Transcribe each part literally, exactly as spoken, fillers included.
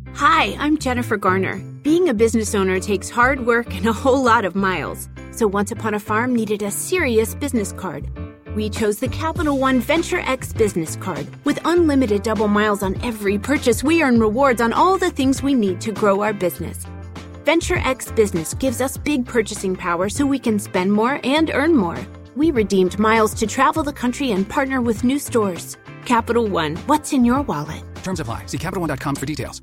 Hi, I'm Jennifer Garner. Being a business owner takes hard work and a whole lot of miles. So Once Upon a Farm needed a serious business card. We chose the Capital One Venture X business card. With unlimited double miles on every purchase, we earn rewards on all the things we need to grow our business. Venture X Business gives us big purchasing power so we can spend more and earn more. We redeemed miles to travel the country and partner with new stores. Capital One, what's in your wallet? Terms apply. See Capital One dot com for details.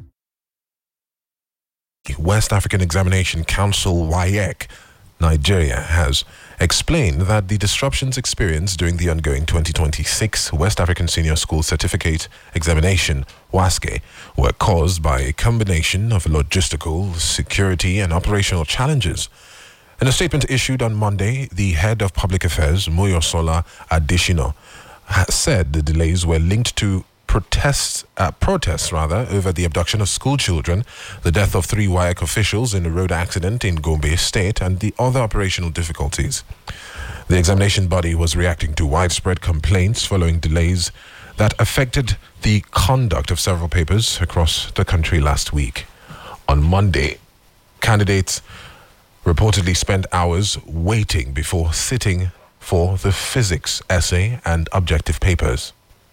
West African Examination Council W A E C, Nigeria, has explained that the disruptions experienced during the ongoing twenty twenty-six West African Senior School Certificate Examination (W A S C E) were caused by a combination of logistical, security, and operational challenges. In a statement issued on Monday, the head of public affairs, Moyosola Adeshina, said the delays were linked to protests, uh, protests rather, over the abduction of school children, the death of three W A E C officials in a road accident in Gombe State, and the other operational difficulties. The examination body was reacting to widespread complaints following delays that affected the conduct of several papers across the country last week. On Monday, candidates reportedly spent hours waiting before sitting for the physics essay and objective papers.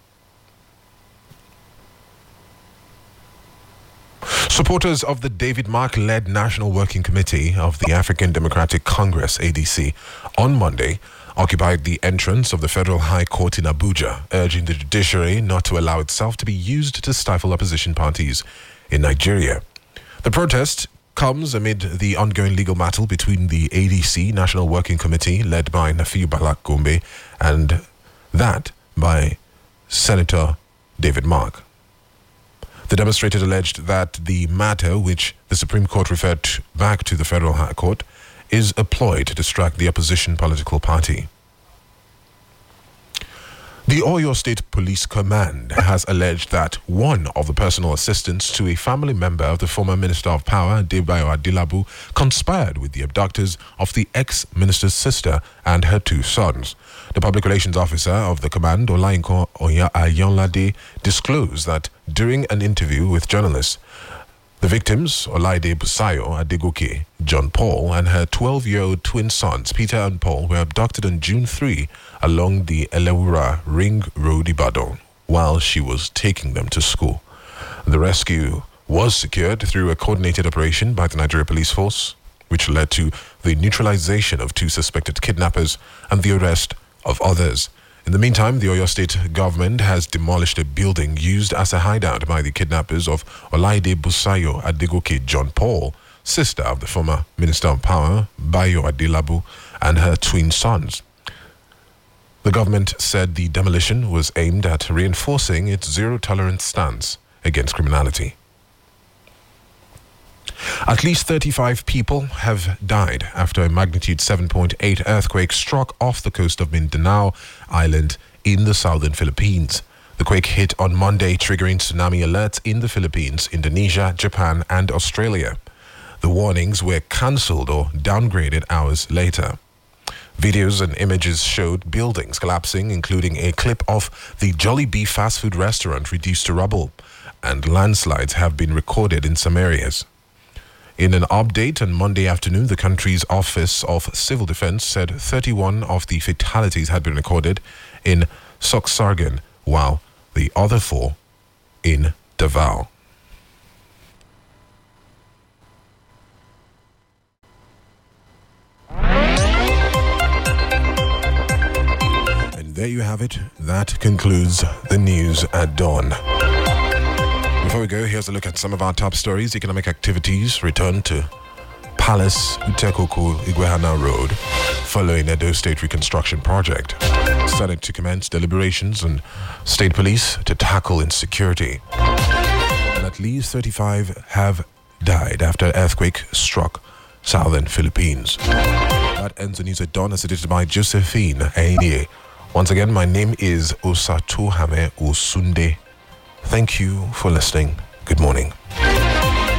Supporters of the David Mark-led National Working Committee of the African Democratic Congress, A D C, on Monday occupied the entrance of the Federal High Court in Abuja, urging the judiciary not to allow itself to be used to stifle opposition parties in Nigeria. The protest comes amid the ongoing legal battle between the A D C National Working Committee, led by Nafiu Bala Gombe, and that by Senator David Mark. The demonstrators alleged that the matter, which the Supreme Court referred to back to the Federal High Court, is a ploy to distract the opposition political party. The Oyo State Police Command has alleged that one of the personal assistants to a family member of the former Minister of Power, Adebayo Adilabu, conspired with the abductors of the ex-minister's sister and her two sons. The public relations officer of the command, Olayinka Ayonlade, disclosed that during an interview with journalists, the victims, Olaide Busayo Adegoke, John Paul, and her twelve-year-old twin sons, Peter and Paul, were abducted on June third along the Elewura Ring Road, Ibadan, while she was taking them to school. The rescue was secured through a coordinated operation by the Nigeria Police Force, which led to the neutralization of two suspected kidnappers and the arrest of others. In the meantime, the Oyo State government has demolished a building used as a hideout by the kidnappers of Olaide Busayo Adegoke John Paul, sister of the former Minister of Power, Bayo Adilabu, and her twin sons. The government said the demolition was aimed at reinforcing its zero-tolerance stance against criminality. At least thirty-five people have died after a magnitude seven point eight earthquake struck off the coast of Mindanao Island in the southern Philippines. The quake hit on Monday, triggering tsunami alerts in the Philippines, Indonesia, Japan, and Australia. The warnings were cancelled or downgraded hours later. Videos and images showed buildings collapsing, including a clip of the Jollibee fast food restaurant reduced to rubble, and landslides have been recorded in some areas. In an update on Monday afternoon, the country's Office of Civil Defense said thirty-one of the fatalities had been recorded in Soksargen, while the other four in Davao. And there you have it. That concludes the news at dawn. Before we go, here's a look at some of our top stories. Economic activities return to Palace Utekoku Igwehana Road following Edo State reconstruction project. Started to commence deliberations on state police to tackle insecurity. And at least thirty-five have died after earthquake struck southern Philippines. That ends the news at dawn, as edited by Josephine Aini. Once again, my name is Osatuhame Osunde. Thank you for listening. Good morning.